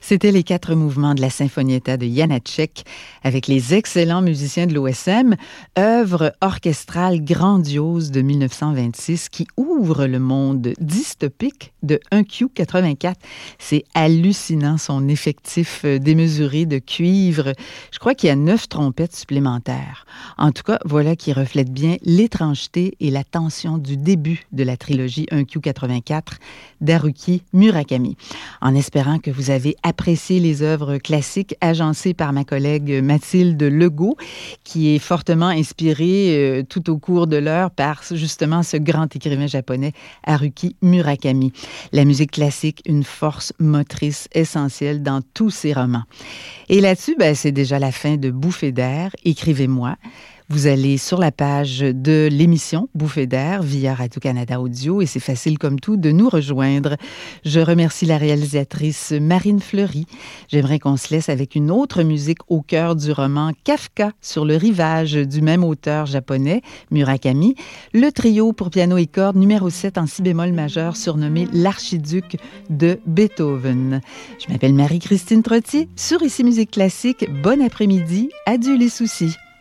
C'était les 4 mouvements de la Sinfonietta de Janáček avec les excellents musiciens de l'OSM, œuvre orchestrale grandiose de 1926 qui ouvre le monde dystopique de 1Q84. C'est hallucinant son effectif démesuré de cuivre. Je crois qu'il y a 9 trompettes supplémentaires. En tout cas, voilà qui reflète bien l'étrangeté et la tension du début de la trilogie 1Q84 d'Haruki Murakami. En espérant que vous avez apprécié les œuvres classiques agencées par ma collègue Mathilde Legault, qui est fortement inspirée tout au cours de l'heure par justement ce grand écrivain japonais Haruki Murakami. La musique classique, une force motrice essentielle dans tous ses romans. Et là-dessus, c'est déjà la fin de Bouffées d'air. Écrivez-moi. Vous allez sur la page de l'émission Bouffées d'air via Radio-Canada Audio et c'est facile comme tout de nous rejoindre. Je remercie la réalisatrice Marine Fleury. J'aimerais qu'on se laisse avec une autre musique au cœur du roman Kafka sur le rivage du même auteur japonais, Murakami. Le trio pour piano et cordes numéro 7 en si bémol majeur surnommé l'Archiduc de Beethoven. Je m'appelle Marie-Christine Trottier sur Ici Musique Classique. Bon après-midi. Adieu les soucis.